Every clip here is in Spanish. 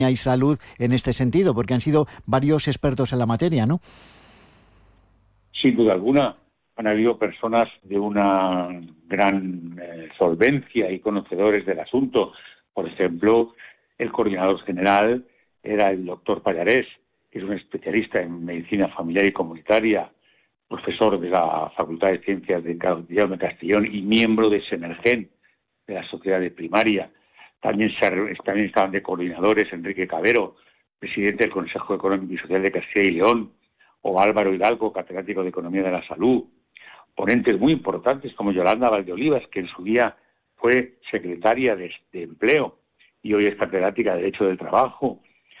y salud en este sentido, porque han sido varios expertos en la materia, ¿no? Sin duda alguna, han habido personas de una gran solvencia y conocedores del asunto. Por ejemplo, el coordinador general era el doctor Pallarés, que es un especialista en medicina familiar y comunitaria, profesor de la Facultad de Ciencias de Castellón y miembro de Semergen, de la Sociedad de Primaria. También estaban de coordinadores Enrique Cabero, presidente del Consejo Económico y Social de Castilla y León, o Álvaro Hidalgo, catedrático de Economía de la Salud. Ponentes muy importantes como Yolanda Valdeolivas, que en su día fue secretaria de Empleo y hoy es catedrática de Derecho del Trabajo,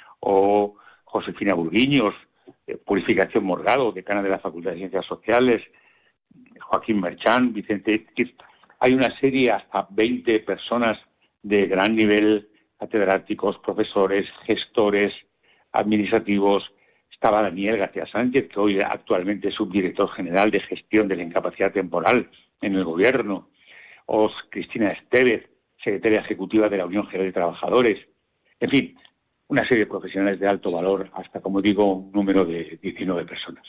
o Josefina Burguiños, Purificación Morgado, decana de la Facultad de Ciencias Sociales, Joaquín Merchán, Vicente. Hay una serie, hasta 20 personas de gran nivel, catedráticos, profesores, gestores, administrativos. Estaba Daniel García Sánchez, que hoy actualmente es subdirector general de gestión de la incapacidad temporal en el Gobierno, o Cristina Estevez, secretaria ejecutiva de la Unión General de Trabajadores. En fin, una serie de profesionales de alto valor, hasta, como digo, un número de 19 personas.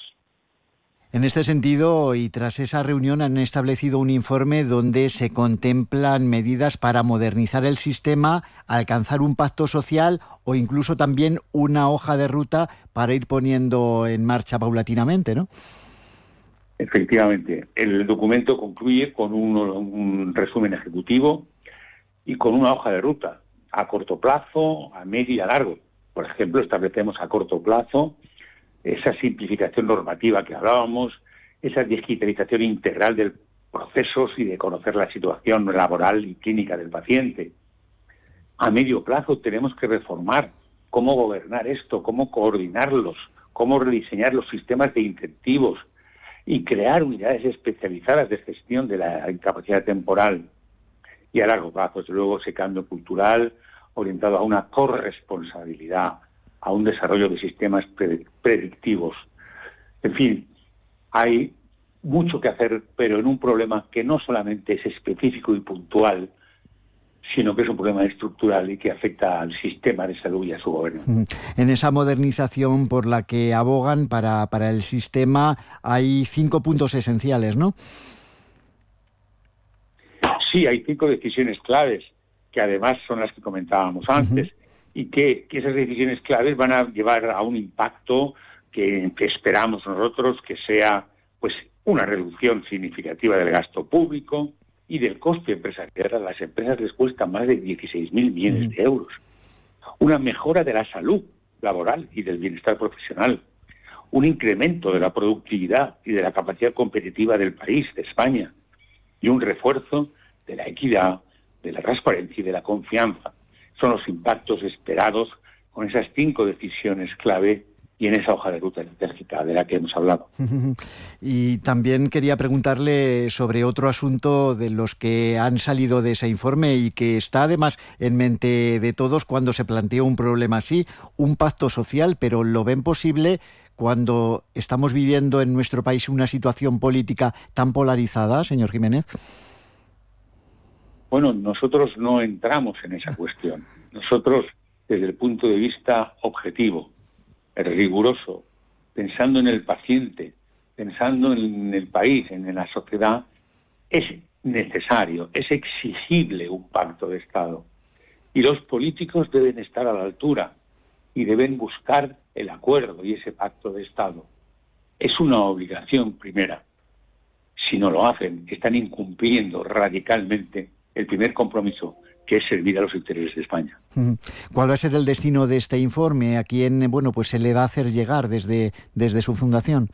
En este sentido, y tras esa reunión, han establecido un informe donde se contemplan medidas para modernizar el sistema, alcanzar un pacto social o incluso también una hoja de ruta para ir poniendo en marcha paulatinamente, ¿no? Efectivamente, el documento concluye con un resumen ejecutivo y con una hoja de ruta a corto plazo, a medio y a largo. Por ejemplo, establecemos a corto plazo esa simplificación normativa que hablábamos, esa digitalización integral de procesos y de conocer la situación laboral y clínica del paciente. A medio plazo tenemos que reformar cómo gobernar esto, cómo coordinarlos, cómo rediseñar los sistemas de incentivos y crear unidades especializadas de gestión de la incapacidad temporal. Y a largo plazo, desde luego, ese cambio cultural orientado a una corresponsabilidad, a un desarrollo de sistemas predictivos. En fin, hay mucho que hacer, pero en un problema que no solamente es específico y puntual, sino que es un problema estructural y que afecta al sistema de salud y a su gobernanza. En esa modernización por la que abogan para el sistema hay 5 puntos esenciales, ¿no? Sí, hay 5 decisiones claves, que además son las que comentábamos antes, y que esas decisiones claves van a llevar a un impacto que esperamos nosotros que sea pues una reducción significativa del gasto público y del coste empresarial. A las empresas les cuesta más de 16.000 millones de euros. Una mejora de la salud laboral y del bienestar profesional. Un incremento de la productividad y de la capacidad competitiva del país, de España. Y un refuerzo de la equidad, de la transparencia y de la confianza. Son los impactos esperados con esas 5 decisiones clave y en esa hoja de ruta estratégica de la que hemos hablado. Y también quería preguntarle sobre otro asunto de los que han salido de ese informe y que está además en mente de todos cuando se plantea un problema así, un pacto social, pero ¿lo ven posible cuando estamos viviendo en nuestro país una situación política tan polarizada, señor Jiménez? Bueno, nosotros no entramos en esa cuestión. Nosotros, desde el punto de vista objetivo, riguroso, pensando en el paciente, pensando en el país, en la sociedad, es necesario, es exigible un pacto de Estado. Y los políticos deben estar a la altura y deben buscar el acuerdo y ese pacto de Estado. Es una obligación primera. Si no lo hacen, están incumpliendo radicalmente el primer compromiso, que es servir a los intereses de España. ¿Cuál va a ser el destino de este informe? ¿A quién pues se le va a hacer llegar desde su fundación?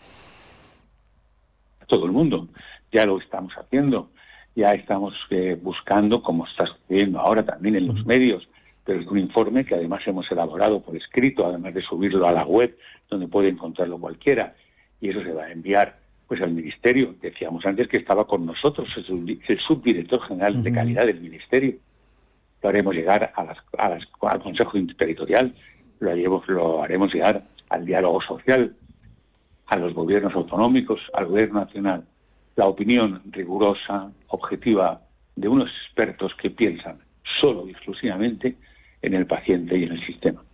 A todo el mundo. Ya lo estamos haciendo. Ya estamos buscando, como está sucediendo ahora también en los medios, pero es un informe que además hemos elaborado por escrito, además de subirlo a la web, donde puede encontrarlo cualquiera. Y eso se va a enviar pues al Ministerio. Decíamos antes que estaba con nosotros el subdirector general de calidad del Ministerio. Lo haremos llegar al Consejo Interterritorial, lo haremos llegar al diálogo social, a los gobiernos autonómicos, al gobierno nacional. La opinión rigurosa, objetiva, de unos expertos que piensan solo y exclusivamente en el paciente y en el sistema.